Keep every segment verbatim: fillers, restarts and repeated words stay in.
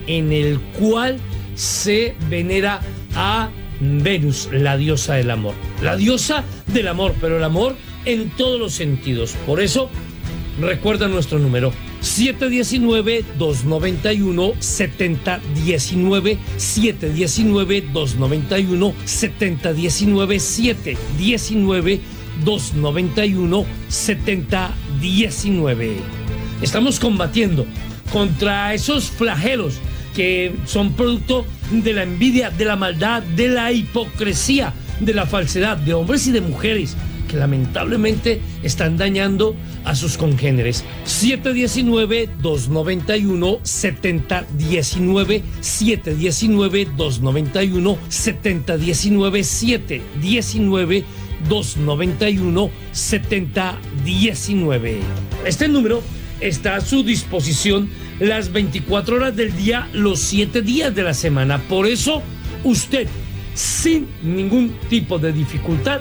en el cual se venera a Venus, la diosa del amor. La diosa del amor, pero el amor en todos los sentidos. Por eso, recuerda nuestro número: siete uno nueve, dos nueve uno, siete cero uno nueve, siete uno nueve, dos nueve uno, siete cero uno nueve, siete uno nueve, dos nueve uno, siete cero uno nueve. Estamos combatiendo contra esos flagelos que son producto de la envidia, de la maldad, de la hipocresía, de la falsedad, de hombres y de mujeres que lamentablemente están dañando a sus congéneres. siete uno nueve, dos nueve uno, siete cero uno nueve, siete uno nueve, dos nueve uno, siete cero uno nueve, siete uno nueve, dos nueve uno, siete cero uno nueve. Este número está a su disposición las veinticuatro horas del día, los siete días de la semana. Por eso, usted, sin ningún tipo de dificultad,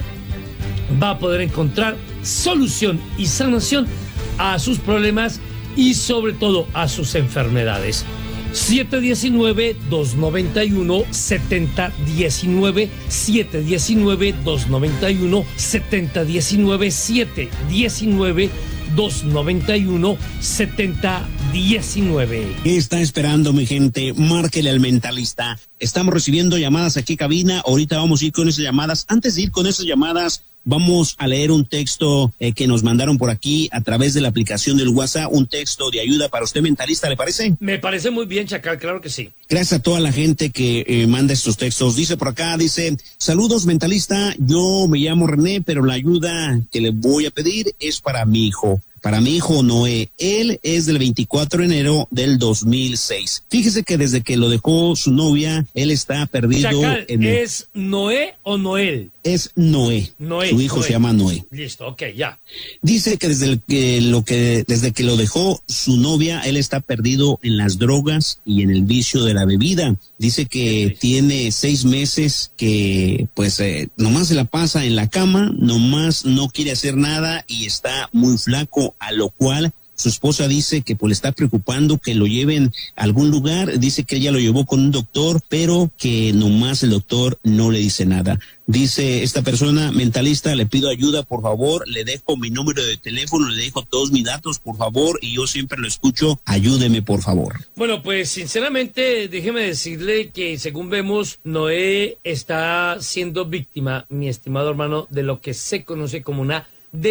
va a poder encontrar solución y sanación a sus problemas y sobre todo a sus enfermedades. siete uno nueve, dos nueve uno, siete cero uno nueve, siete uno nueve, dos nueve uno, siete cero uno nueve, siete uno nueve, dos nueve uno, siete cero uno nueve. ¿Qué está esperando, mi gente? Márquele al Mentalista. Estamos recibiendo llamadas aquí, cabina. Ahorita vamos a ir con esas llamadas. Antes de ir con esas llamadas, vamos a leer un texto eh, que nos mandaron por aquí a través de la aplicación del WhatsApp, un texto de ayuda para usted, Mentalista, ¿le parece? Me parece muy bien, Chacal, claro que sí. Gracias a toda la gente que eh, manda estos textos. Dice por acá, dice: saludos, Mentalista, yo me llamo René, pero la ayuda que le voy a pedir es para mi hijo. Para mi hijo Noé. Él es del veinticuatro de enero del dos mil seis. Fíjese que desde que lo dejó su novia, él está perdido. Chacal, en el... ¿es Noé o Noel? Es Noé. Noé. Su hijo Noé. se llama Noé. Listo, ok, ya. Dice que desde el que lo que desde que lo dejó su novia, él está perdido en las drogas y en el vicio de la bebida. Dice que tiene seis meses que pues eh, nomás se la pasa en la cama, nomás no quiere hacer nada y está muy flaco, a lo cual su esposa dice que pues le está preocupando que lo lleven a algún lugar. Dice que ella lo llevó con un doctor, pero que nomás el doctor no le dice nada. Dice esta persona: Mentalista, le pido ayuda, por favor, le dejo mi número de teléfono, le dejo todos mis datos, por favor, y yo siempre lo escucho, ayúdeme, por favor. Bueno, pues sinceramente, déjeme decirle que según vemos, Noé está siendo víctima, mi estimado hermano, de lo que se conoce como una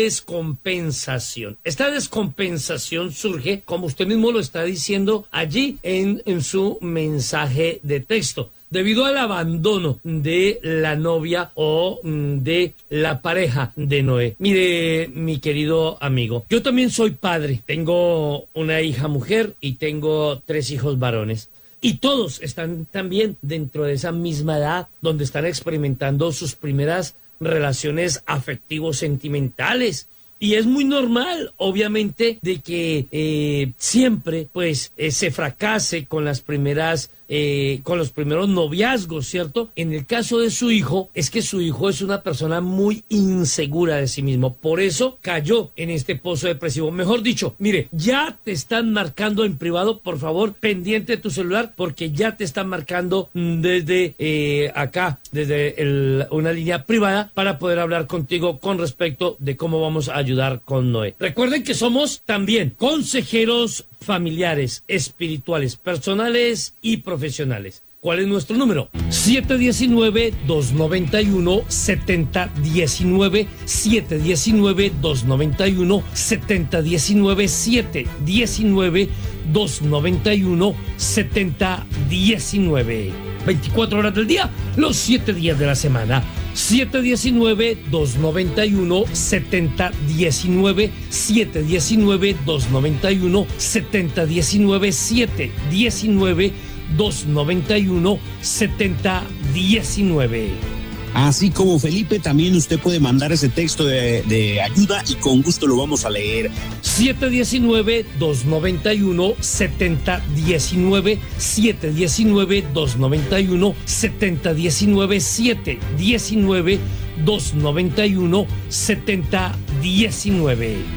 descompensación. Esta descompensación surge, como usted mismo lo está diciendo allí en, en su mensaje de texto, debido al abandono de la novia o de la pareja de Noé. Mire, mi querido amigo, yo también soy padre. Tengo una hija mujer y tengo tres hijos varones. Y todos están también dentro de esa misma edad, donde están experimentando sus primeras relaciones afectivos sentimentales. Y es muy normal, obviamente, de que eh, siempre, pues, eh, se fracase con las primeras, eh, con los primeros noviazgos, ¿cierto? En el caso de su hijo, es que su hijo es una persona muy insegura de sí mismo. Por eso cayó en este pozo depresivo. Mejor dicho, mire, ya te están marcando en privado, por favor, pendiente de tu celular, porque ya te están marcando desde eh, acá, desde el, una línea privada, para poder hablar contigo con respecto de cómo vamos a ayudar con Noé. Recuerden que somos también consejeros familiares, espirituales, personales y profesionales. ¿Cuál es nuestro número? siete uno nueve, dos nueve uno, siete cero uno nueve, siete uno nueve, dos nueve uno, siete cero uno nueve, siete uno nueve, dos nueve uno, siete cero uno nueve. veinticuatro horas del día, los siete días de la semana. siete uno nueve, dos nueve uno, siete cero uno nueve, siete uno nueve, dos nueve uno, siete cero uno nueve, siete uno nueve, dos nueve uno, siete cero uno nueve. Así como Felipe, también usted puede mandar ese texto de, de ayuda y con gusto lo vamos a leer. siete uno nueve, dos nueve uno, siete cero uno nueve, siete uno nueve, dos nueve uno, siete cero uno nueve, siete uno nueve, dos nueve uno, siete cero uno nueve.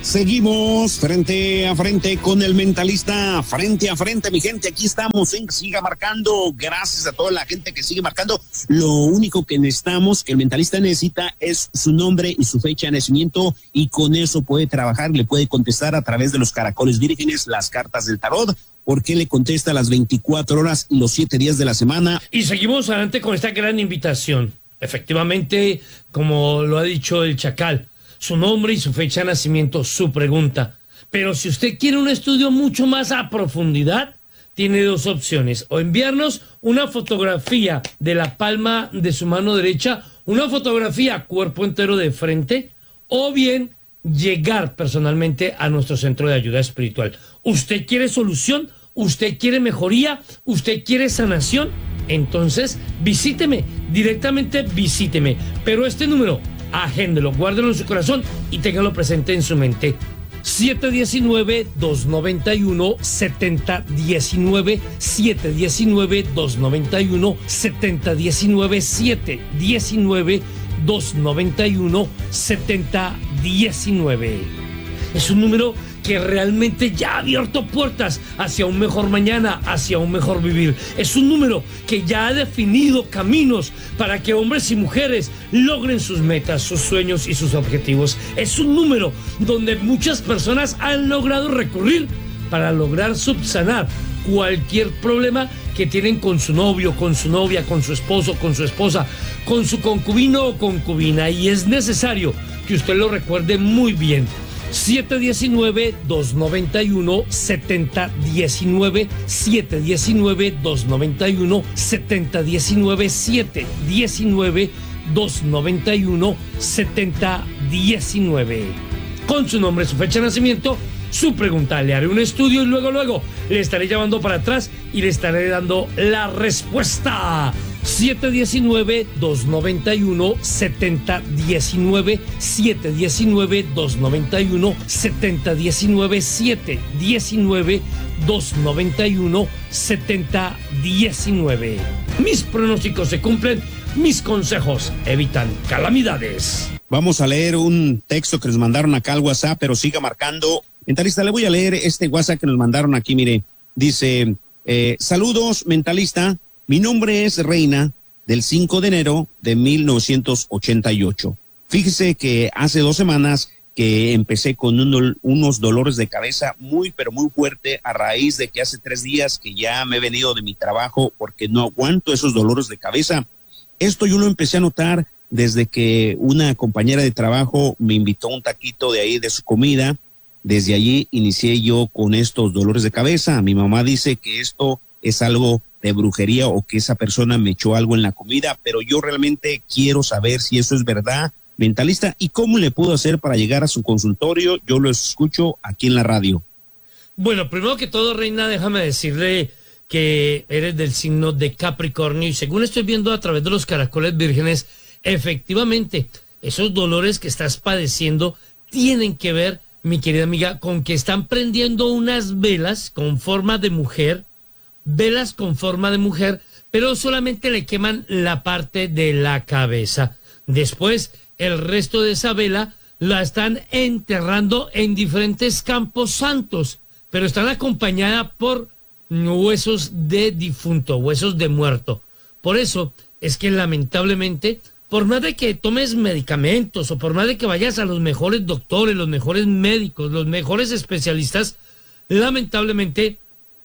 Seguimos frente a frente con el mentalista, frente a frente, mi gente, aquí estamos, ¿eh? Siga marcando, gracias a toda la gente que sigue marcando. Lo único que necesitamos, que el mentalista necesita, es su nombre y su fecha de nacimiento, y con eso puede trabajar, le puede contestar a través de los caracoles vírgenes, las cartas del tarot, porque le contesta a las veinticuatro horas y los siete días de la semana. Y seguimos adelante con esta gran invitación. Efectivamente, como lo ha dicho el Chacal, su nombre y su fecha de nacimiento, su pregunta. Pero si usted quiere un estudio mucho más a profundidad, tiene dos opciones: o enviarnos una fotografía de la palma de su mano derecha, una fotografía cuerpo entero de frente, o bien llegar personalmente a nuestro centro de ayuda espiritual. ¿Usted quiere solución? ¿Usted quiere mejoría? ¿Usted quiere sanación? Entonces visíteme, directamente visíteme. Pero este número, agéndelo, guárdelo en su corazón y téngalo presente en su mente. siete uno nueve, dos nueve uno, siete cero uno nueve, siete uno nueve, dos nueve uno, siete cero uno nueve, siete uno nueve, dos nueve uno, siete cero uno nueve. Es un número que realmente ya ha abierto puertas hacia un mejor mañana, hacia un mejor vivir. Es un número que ya ha definido caminos para que hombres y mujeres logren sus metas, sus sueños y sus objetivos. Es un número donde muchas personas han logrado recurrir para lograr subsanar cualquier problema que tienen con su novio, con su novia, con su esposo, con su esposa, con su concubino o concubina. Y es necesario que usted lo recuerde muy bien. siete uno nueve, dos nueve uno, siete cero uno nueve, siete uno nueve, dos nueve uno, siete cero uno nueve, siete uno nueve, dos nueve uno, siete cero uno nueve. Con su nombre, su fecha de nacimiento, su pregunta, le haré un estudio y luego, luego le estaré llamando para atrás y le estaré dando la respuesta. siete uno nueve, dos nueve uno, siete cero uno nueve, siete uno nueve, dos nueve uno, siete cero uno nueve, siete uno nueve, dos nueve uno, siete cero uno nueve. Mis pronósticos se cumplen, mis consejos evitan calamidades. Vamos a leer un texto que nos mandaron acá al WhatsApp, pero siga marcando. Mentalista, le voy a leer este WhatsApp que nos mandaron aquí, mire. Dice, eh, saludos, mentalista. Mi nombre es Reina, del cinco de enero de mil novecientos ochenta y ocho. Fíjese que hace dos semanas que empecé con un, unos dolores de cabeza muy, pero muy fuerte, a raíz de que hace tres días que ya me he venido de mi trabajo porque no aguanto esos dolores de cabeza. Esto yo lo empecé a notar desde que una compañera de trabajo me invitó a un taquito de ahí de su comida. Desde allí inicié yo con estos dolores de cabeza. Mi mamá dice que esto es algo de brujería o que esa persona me echó algo en la comida, pero yo realmente quiero saber si eso es verdad, mentalista, y cómo le puedo hacer para llegar a su consultorio. Yo lo escucho aquí en la radio. Bueno, primero que todo, Reina, déjame decirle que eres del signo de Capricornio y según estoy viendo a través de los caracoles vírgenes, efectivamente, esos dolores que estás padeciendo tienen que ver, mi querida amiga, con que están prendiendo unas velas con forma de mujer, velas con forma de mujer, pero solamente le queman la parte de la cabeza. Después, el resto de esa vela la están enterrando en diferentes campos santos, pero están acompañadas por huesos de difunto, huesos de muerto. Por eso es que lamentablemente, por más de que tomes medicamentos o por más de que vayas a los mejores doctores, los mejores médicos, los mejores especialistas, lamentablemente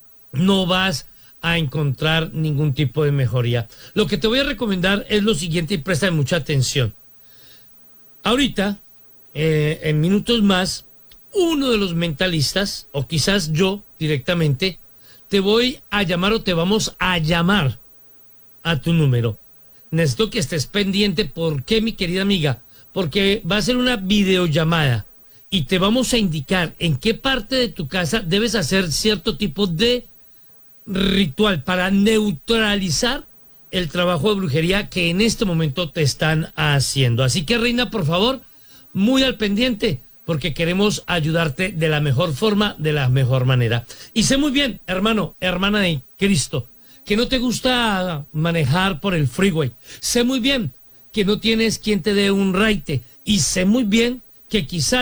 no vas a encontrar ningún tipo de mejoría. Lo que te voy a recomendar es lo siguiente y presta mucha atención. Ahorita, eh, en minutos más, uno de los mentalistas, o quizás yo directamente, te voy a llamar o te vamos a llamar a tu número. Necesito que estés pendiente. ¿Por qué, mi querida amiga? Porque va a ser una videollamada y te vamos a indicar en qué parte de tu casa debes hacer cierto tipo de ritual para neutralizar el trabajo de brujería que en este momento te están haciendo. Así que, Reina, por favor, muy al pendiente, porque queremos ayudarte de la mejor forma, de la mejor manera. Y sé muy bien, hermano, hermana de Cristo, que no te gusta manejar por el freeway. Sé muy bien que no tienes quien te dé un raite. Y sé muy bien que quizás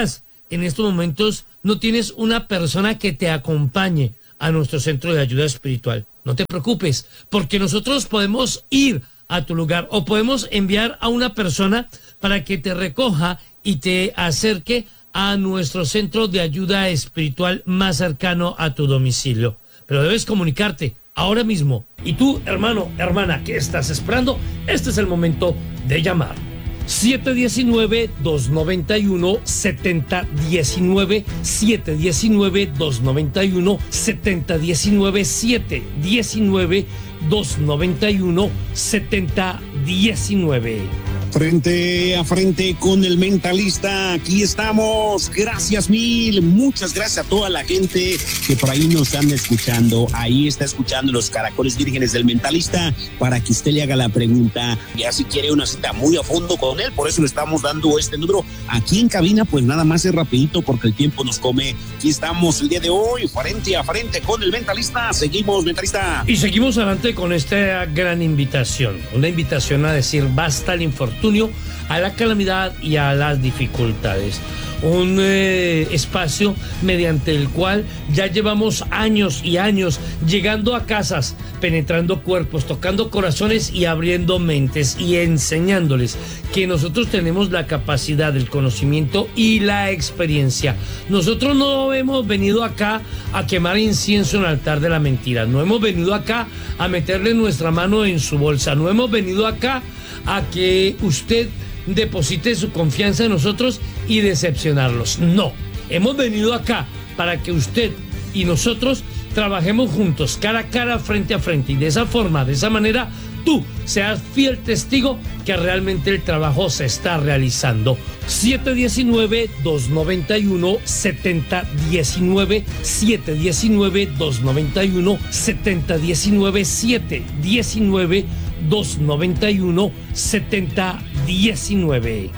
en estos momentos no tienes una persona que te acompañe a nuestro centro de ayuda espiritual, no te preocupes, porque nosotros podemos ir a tu lugar o podemos enviar a una persona para que te recoja y te acerque a nuestro centro de ayuda espiritual más cercano a tu domicilio. Pero debes comunicarte ahora mismo. Y tú, hermano, hermana, ¿qué estás esperando? Este es el momento de llamar. siete uno nueve, dos nueve uno, siete cero uno nueve, siete uno nueve, dos nueve uno, siete cero uno nueve, siete uno nueve, dos nueve uno, siete cero uno nueve. Frente a frente con el Mentalista, aquí estamos. Gracias mil, muchas gracias a toda la gente que por ahí nos están escuchando. Ahí está escuchando los Caracoles Vírgenes del Mentalista para que usted le haga la pregunta. Ya si quiere una cita muy a fondo con él, por eso le estamos dando este número aquí en cabina. Pues nada más es rapidito porque el tiempo nos come. Aquí estamos el día de hoy, frente a frente con el Mentalista. Seguimos, Mentalista. Y seguimos adelante con esta gran invitación. Una invitación a decir basta al infortunio, a la calamidad y a las dificultades. Un eh, espacio mediante el cual ya llevamos años y años llegando a casas, penetrando cuerpos, tocando corazones y abriendo mentes y enseñándoles que nosotros tenemos la capacidad, el conocimiento y la experiencia. Nosotros no hemos venido acá a quemar incienso en el altar de la mentira, no hemos venido acá a meterle nuestra mano en su bolsa, no hemos venido acá a que usted deposite su confianza en nosotros y decepcionarlos. No, hemos venido acá para que usted y nosotros trabajemos juntos, cara a cara, frente a frente, y de esa forma, de esa manera, tú seas fiel testigo que realmente el trabajo se está realizando. siete uno nueve, dos nueve uno, siete cero uno nueve, siete uno nueve, dos nueve uno, siete cero uno nueve, siete uno nueve, dos nueve uno, siete cero uno nueve.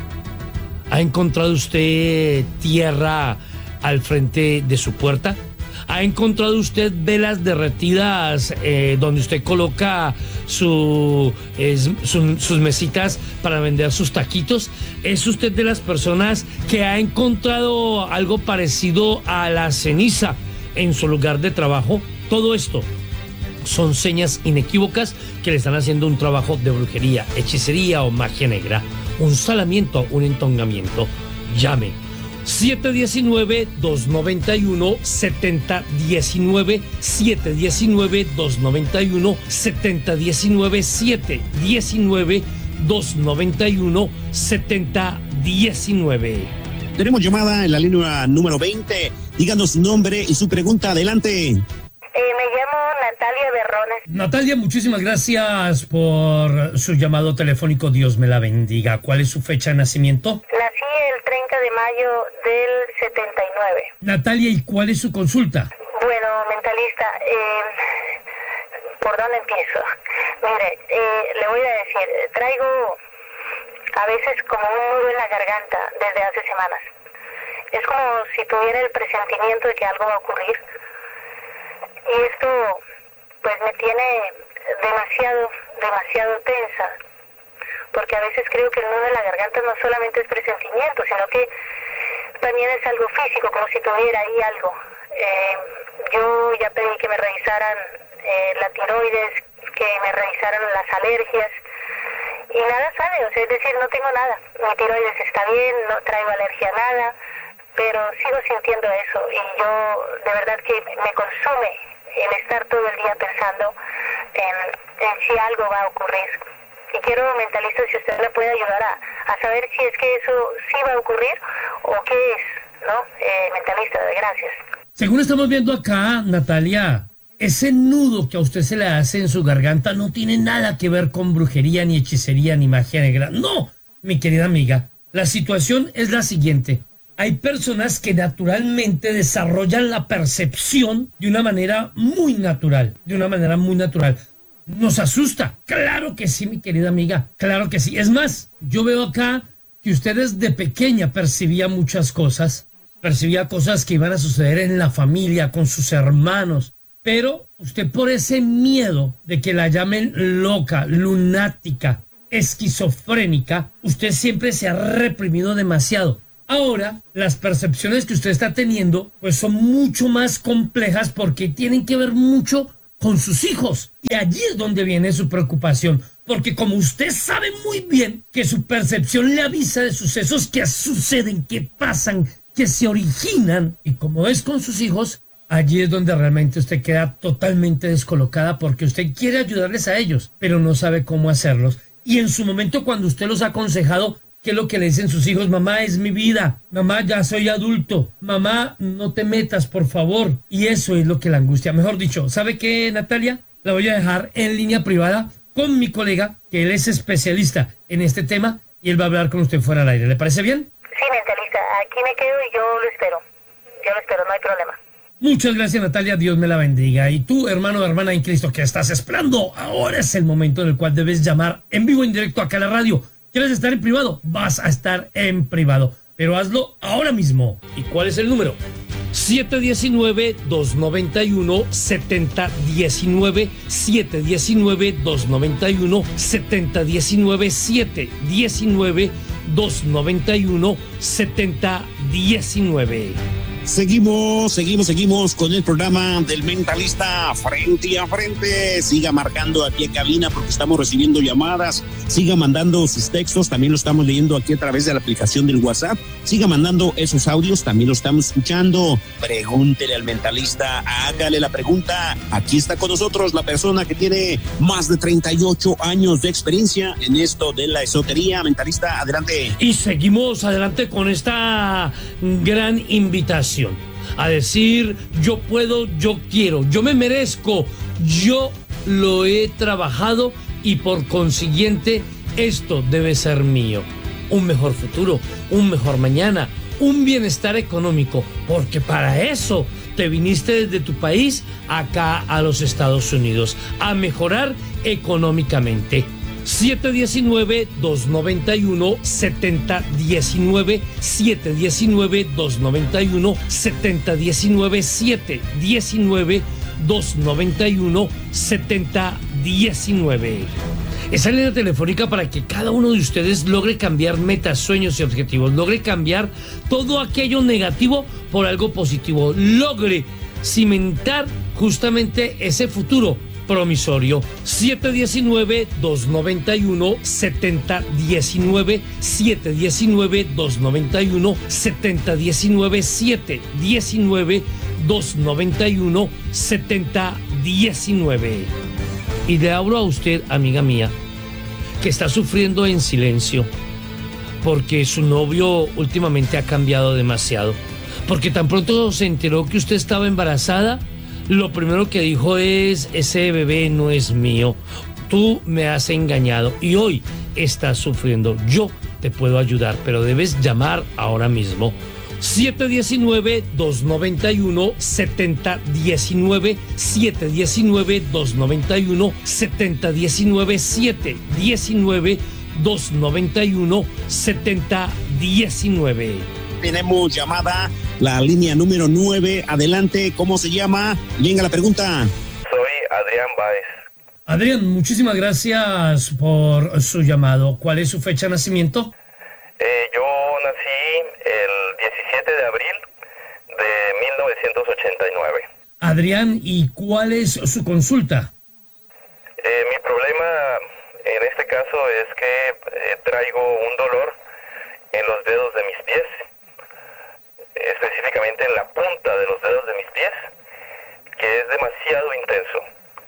¿Ha encontrado usted tierra al frente de su puerta? ¿Ha encontrado usted velas derretidas eh, donde usted coloca su, eh, su, sus mesitas para vender sus taquitos? ¿Es usted de las personas que ha encontrado algo parecido a la ceniza en su lugar de trabajo? Todo esto son señas inequívocas que le están haciendo un trabajo de brujería, hechicería o magia negra, un salamiento, un entongamiento. Llame siete uno nueve, dos nueve uno, siete cero uno nueve, siete uno nueve, dos nueve uno, siete cero uno nueve, siete uno nueve, dos nueve uno, siete cero uno nueve. Tenemos llamada en la línea número veinte. Díganos su nombre y su pregunta. Adelante. Eh, me llamo Natalia Berrones. Natalia, muchísimas gracias por su llamado telefónico. Dios me la bendiga. ¿Cuál es su fecha de nacimiento? Nací el treinta de mayo del setenta y nueve. Natalia, ¿y cuál es su consulta? Bueno, mentalista, eh, ¿por dónde empiezo? Mire, eh, le voy a decir, traigo a veces como un nudo en la garganta desde hace semanas. Es como si tuviera el presentimiento de que algo va a ocurrir. Y esto pues me tiene demasiado, demasiado tensa, porque a veces creo que el nudo en la garganta no solamente es presentimiento, sino que también es algo físico, como si tuviera ahí algo. Eh, yo ya pedí que me revisaran eh, la tiroides, que me revisaran las alergias, y nada sale, o sea, es decir, no tengo nada. Mi tiroides está bien, no traigo alergia a nada, pero sigo sintiendo eso, y yo de verdad que me consume el estar todo el día pensando en, en si algo va a ocurrir. Y quiero, mentalista, si usted me puede ayudar a, a saber si es que eso sí va a ocurrir o qué es, ¿no? Eh, mentalista, gracias. Según estamos viendo acá, Natalia, ese nudo que a usted se le hace en su garganta no tiene nada que ver con brujería, ni hechicería, ni magia negra. No, mi querida amiga, la situación es la siguiente. Hay personas que naturalmente desarrollan la percepción de una manera muy natural, de una manera muy natural. ¿Nos asusta? Claro que sí, mi querida amiga, claro que sí. Es más, yo veo acá que usted desde pequeña percibía muchas cosas, percibía cosas que iban a suceder en la familia, con sus hermanos, pero usted por ese miedo de que la llamen loca, lunática, esquizofrénica, usted siempre se ha reprimido demasiado. Ahora, las percepciones que usted está teniendo, pues son mucho más complejas porque tienen que ver mucho con sus hijos. Y allí es donde viene su preocupación. Porque como usted sabe muy bien que su percepción le avisa de sucesos que suceden, que pasan, que se originan, y como es con sus hijos, allí es donde realmente usted queda totalmente descolocada porque usted quiere ayudarles a ellos, pero no sabe cómo hacerlos. Y en su momento cuando usted los ha aconsejado, ¿qué es lo que le dicen sus hijos? Mamá, es mi vida. Mamá, ya soy adulto. Mamá, no te metas, por favor. Y eso es lo que la angustia. Mejor dicho, ¿sabe qué, Natalia? La voy a dejar en línea privada con mi colega, que él es especialista en este tema, y él va a hablar con usted fuera del aire. ¿Le parece bien? Sí, mentalista, aquí me quedo y yo lo espero. Yo lo espero, no hay problema. Muchas gracias, Natalia, Dios me la bendiga. Y tú, hermano o hermana en Cristo, ¿qué estás esperando? Ahora es el momento en el cual debes llamar en vivo, en directo acá a la radio. ¿Quieres estar en privado? Vas a estar en privado, pero hazlo ahora mismo. ¿Y cuál es el número? siete uno nueve, dos nueve uno, siete cero uno nueve, siete uno nueve, dos nueve uno, siete cero uno nueve, siete uno nueve, dos nueve uno, siete cero uno nueve. Seguimos, seguimos, seguimos con el programa del Mentalista Frente a Frente. Siga marcando aquí en cabina porque estamos recibiendo llamadas. Siga mandando sus textos, también lo estamos leyendo aquí a través de la aplicación del WhatsApp. Siga mandando esos audios, también lo estamos escuchando. Pregúntele al Mentalista, hágale la pregunta. Aquí está con nosotros la persona que tiene más de treinta y ocho años de experiencia en esto de la esotería. Mentalista, adelante. Y seguimos adelante con esta gran invitación a decir: yo puedo, yo quiero, yo me merezco, yo lo he trabajado y por consiguiente esto debe ser mío. Un mejor futuro, un mejor mañana, un bienestar económico, porque para eso te viniste desde tu país acá a los Estados Unidos, a mejorar económicamente. siete uno nueve, dos nueve uno, siete cero uno nueve, siete uno nueve, dos nueve uno, siete cero uno nueve, siete uno nueve, dos nueve uno, siete cero uno nueve. Esa línea telefónica para que cada uno de ustedes logre cambiar metas, sueños y objetivos, logre cambiar todo aquello negativo por algo positivo, logre cimentar justamente ese futuro promisorio. siete uno nueve, dos nueve uno, siete cero uno nueve, siete uno nueve, dos nueve uno, siete cero uno nueve, siete uno nueve, dos nueve uno, siete cero uno nueve. Y le hablo a usted, amiga mía, que está sufriendo en silencio porque su novio últimamente ha cambiado demasiado, porque tan pronto se enteró que usted estaba embarazada, lo primero que dijo es: ese bebé no es mío, tú me has engañado y hoy estás sufriendo. Yo te puedo ayudar, pero debes llamar ahora mismo. siete uno nueve, dos nueve uno, siete cero uno nueve, siete uno nueve, dos nueve uno, siete cero uno nueve, siete uno nueve, dos nueve uno, siete cero uno nueve. Tenemos llamada, la línea número nueve. Adelante, ¿cómo se llama? Venga la pregunta. Soy Adrián Báez. Adrián, muchísimas gracias por su llamado. ¿Cuál es su fecha de nacimiento? Eh, yo nací el diecisiete de abril de mil novecientos ochenta y nueve. Adrián, ¿y cuál es su consulta? Eh, mi problema en este caso es que eh, traigo un dolor en los dedos de mis pies, específicamente en la punta de los dedos de mis pies, que es demasiado intenso.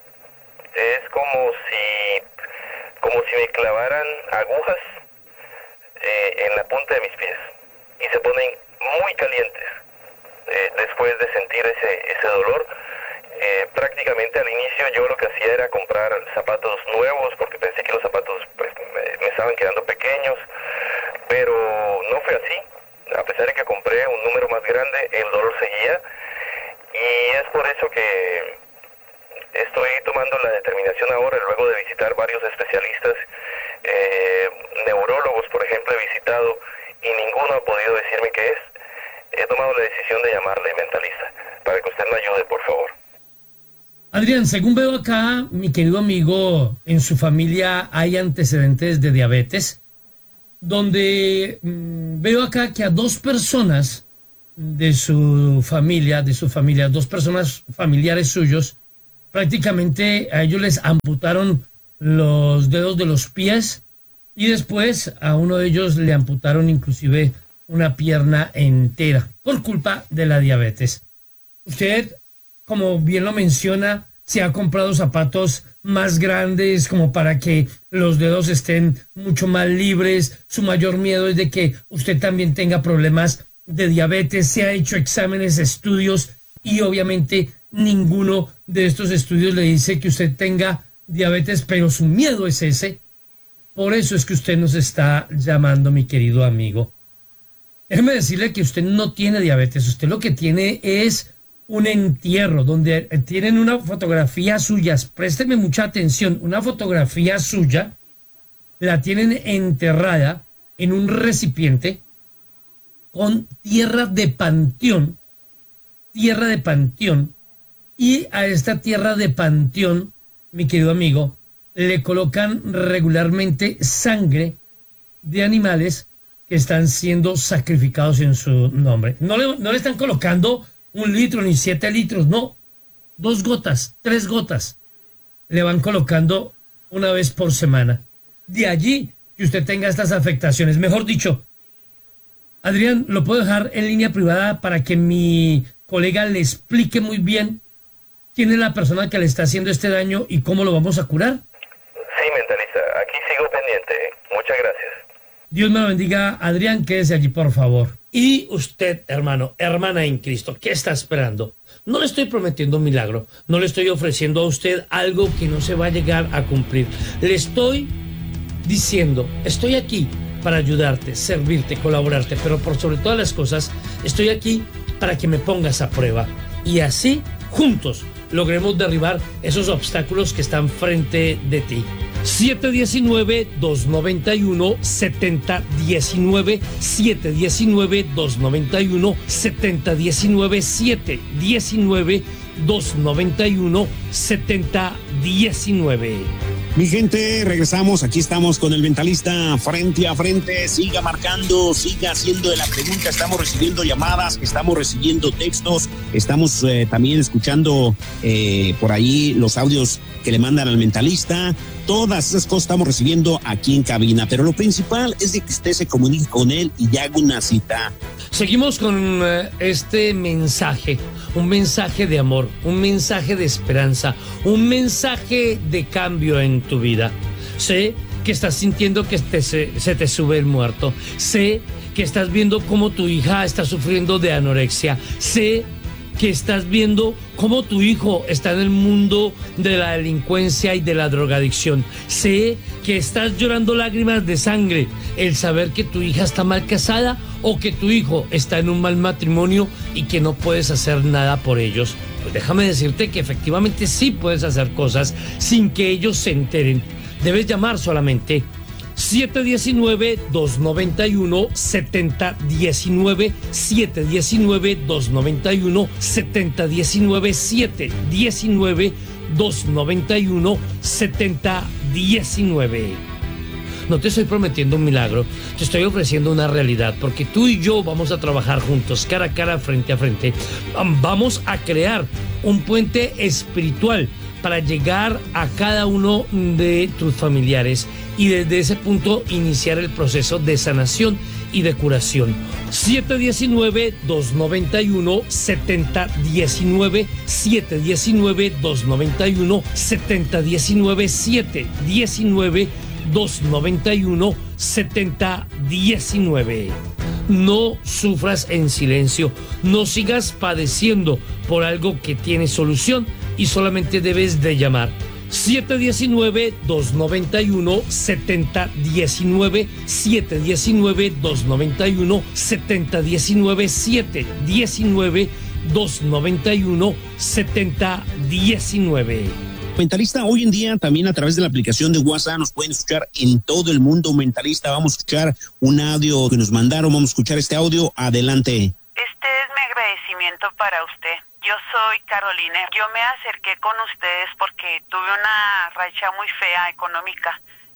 Es como si, como si me clavaran agujas eh, en la punta de mis pies y se ponen muy calientes eh, después de sentir ese, ese dolor. Eh, prácticamente al inicio yo lo que hacía era comprar zapatos nuevos porque pensé que los zapatos pues, me, me estaban quedando pequeños, pero no fue así. A pesar de que compré un número más grande, el dolor seguía, y es por eso que estoy tomando la determinación ahora, luego de visitar varios especialistas, eh, neurólogos por ejemplo he visitado y ninguno ha podido decirme qué es. He tomado la decisión de llamarle Mentalista para que usted me ayude, por favor. Adrián, según veo acá, mi querido amigo, ¿en su familia hay antecedentes de diabetes? donde mmm, veo acá que a dos personas de su familia, de su familia, dos personas familiares suyos, prácticamente a ellos les amputaron los dedos de los pies y después a uno de ellos le amputaron inclusive una pierna entera por culpa de la diabetes. Usted, como bien lo menciona, se ha comprado zapatos más grandes como para que los dedos estén mucho más libres. Su mayor miedo es de que usted también tenga problemas de diabetes. Se ha hecho exámenes, estudios y obviamente ninguno de estos estudios le dice que usted tenga diabetes, pero su miedo es ese. Por eso es que usted nos está llamando, mi querido amigo. Déjeme decirle que usted no tiene diabetes, usted lo que tiene es un entierro donde tienen una fotografía suya. Présteme mucha atención, una fotografía suya, la tienen enterrada en un recipiente con tierra de panteón, tierra de panteón, y a esta tierra de panteón, mi querido amigo, le colocan regularmente sangre de animales que están siendo sacrificados en su nombre. No le, no le están colocando un litro ni siete litros, no, dos gotas, tres gotas, le van colocando una vez por semana. De allí que usted tenga estas afectaciones. Mejor dicho, Adrián, lo puedo dejar en línea privada para que mi colega le explique muy bien quién es la persona que le está haciendo este daño y cómo lo vamos a curar. Sí, mentalista, aquí sigo pendiente. Muchas gracias. Dios me lo bendiga, Adrián, quédese allí, por favor. Y usted, hermano, hermana en Cristo, ¿qué está esperando? No le estoy prometiendo un milagro, no le estoy ofreciendo a usted algo que no se va a llegar a cumplir. Le estoy diciendo, estoy aquí para ayudarte, servirte, colaborarte, pero por sobre todas las cosas, estoy aquí para que me pongas a prueba. Y así, juntos, logremos derribar esos obstáculos que están frente de ti. siete uno nueve, dos nueve uno, siete cero uno nueve, siete uno nueve, dos nueve uno, siete cero uno nueve, siete uno nueve, dos nueve uno, siete cero uno nueve. Mi gente, regresamos, aquí estamos con el mentalista frente a frente, siga marcando, siga haciendo la pregunta, estamos recibiendo llamadas, estamos recibiendo textos, estamos eh, también escuchando eh, por ahí los audios que le mandan al mentalista, todas esas cosas estamos recibiendo aquí en cabina, pero lo principal es de que usted se comunique con él y ya haga una cita. Seguimos con uh, este mensaje, un mensaje de amor, un mensaje de esperanza, un mensaje de cambio en tu vida. Sé que estás sintiendo que te, se, se te sube el muerto. Sé que estás viendo cómo tu hija está sufriendo de anorexia. Sé que estás viendo cómo tu hijo está en el mundo de la delincuencia y de la drogadicción. Sé que estás llorando lágrimas de sangre el saber que tu hija está mal casada o que tu hijo está en un mal matrimonio y que no puedes hacer nada por ellos. Pues déjame decirte que efectivamente sí puedes hacer cosas sin que ellos se enteren. Debes llamar solamente siete uno nueve, dos nueve uno, siete cero uno nueve, siete uno nueve, dos nueve uno, siete cero uno nueve, siete uno nueve, dos nueve uno, siete cero uno nueve. No te estoy prometiendo un milagro, te estoy ofreciendo una realidad, porque tú y yo vamos a trabajar juntos, cara a cara, frente a frente. Vamos a crear un puente espiritual para llegar a cada uno de tus familiares y desde ese punto iniciar el proceso de sanación y de curación. siete uno nueve, dos nueve uno, siete cero uno nueve, siete uno nueve, dos nueve uno, siete cero uno nueve, siete uno nueve, dos nueve uno, siete cero uno nueve. No sufras en silencio, no sigas padeciendo por algo que tiene solución y solamente debes de llamar. siete uno nueve, dos nueve uno, siete cero uno nueve, siete uno nueve, dos nueve uno, siete cero uno nueve, siete uno nueve, dos nueve uno, siete cero uno nueve. Mentalista, hoy en día también a través de la aplicación de WhatsApp nos pueden escuchar en todo el mundo. Mentalista, vamos a escuchar un audio que nos mandaron, vamos a escuchar este audio, adelante. Este es mi agradecimiento para usted. Yo soy Carolina. Yo me acerqué con ustedes porque tuve una racha muy fea económica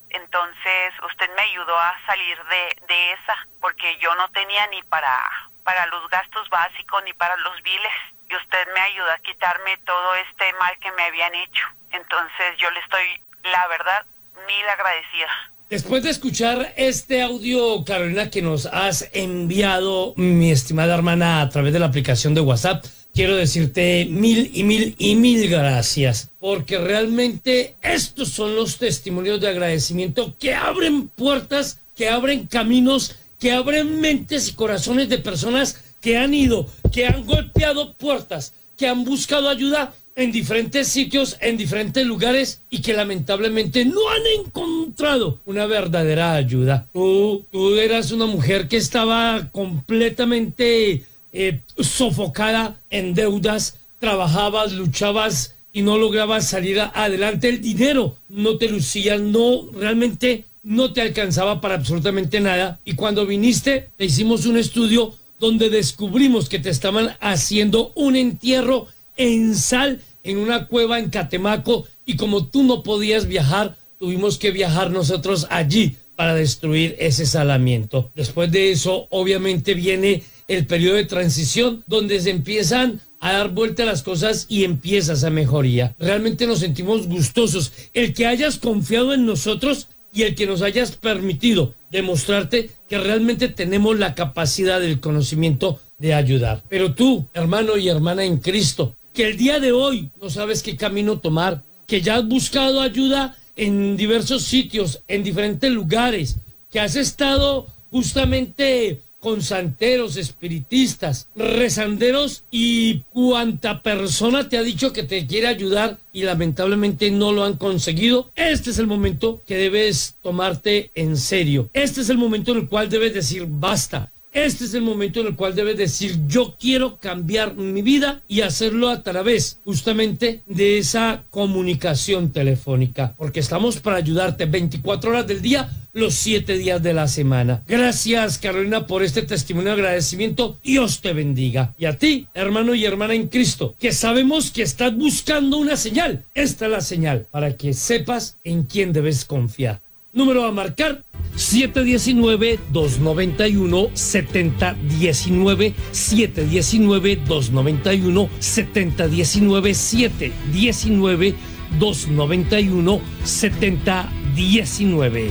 Entonces usted me ayudó a salir de, de esa, porque yo no tenía ni para, para los gastos básicos ni para los biles. Y usted me ayudó a quitarme todo este mal que me habían hecho. Entonces yo le estoy, la verdad, mil agradecida. Después de escuchar este audio, Carolina, que nos has enviado, mi estimada hermana, a través de la aplicación de WhatsApp, quiero decirte mil y mil y mil gracias, porque realmente estos son los testimonios de agradecimiento que abren puertas, que abren caminos, que abren mentes y corazones de personas que han ido, que han golpeado puertas, que han buscado ayuda en diferentes sitios, en diferentes lugares, y que lamentablemente no han encontrado una verdadera ayuda. Tú, tú eras una mujer que estaba completamente eh, sofocada en deudas, trabajabas, luchabas y no lograbas salir adelante. El dinero no te lucía, no, realmente no te alcanzaba para absolutamente nada. Y cuando viniste, te hicimos un estudio donde descubrimos que te estaban haciendo un entierro en sal en una cueva en Catemaco, y como tú no podías viajar, tuvimos que viajar nosotros allí para destruir ese salamiento. Después de eso, obviamente, viene el periodo de transición, donde se empiezan a dar vuelta las cosas y empieza esa mejoría. Realmente nos sentimos gustosos. El que hayas confiado en nosotros y el que nos hayas permitido demostrarte que realmente tenemos la capacidad del conocimiento de ayudar. Pero tú, hermano y hermana en Cristo, que el día de hoy no sabes qué camino tomar, que ya has buscado ayuda en diversos sitios, en diferentes lugares, que has estado justamente con santeros, espiritistas, rezanderos y cuanta persona te ha dicho que te quiere ayudar y lamentablemente no lo han conseguido. Este es el momento que debes tomarte en serio. Este es el momento en el cual debes decir basta. Este es el momento en el cual debes decir yo quiero cambiar mi vida y hacerlo a través justamente de esa comunicación telefónica, porque estamos para ayudarte veinticuatro horas del día, los siete días de la semana. Gracias, Carolina, por este testimonio de agradecimiento. Dios te bendiga. Y a ti, hermano y hermana en Cristo, que sabemos que estás buscando una señal. Esta es la señal para que sepas en quién debes confiar. Número a marcar: siete uno nueve, dos nueve uno, siete cero uno nueve, siete uno nueve, dos nueve uno, siete cero uno nueve, siete uno nueve, dos nueve uno, siete cero uno nueve.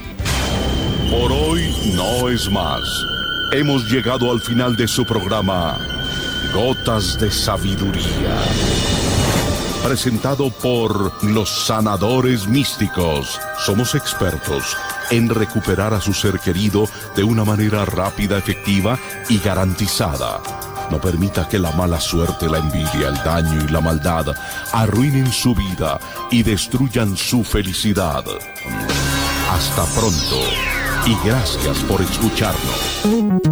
Por hoy no es más. Hemos llegado al final de su programa Gotas de Sabiduría, presentado por los sanadores místicos. Somos expertos en recuperar a su ser querido de una manera rápida, efectiva y garantizada. No permita que la mala suerte, la envidia, el daño y la maldad arruinen su vida y destruyan su felicidad. Hasta pronto y gracias por escucharnos.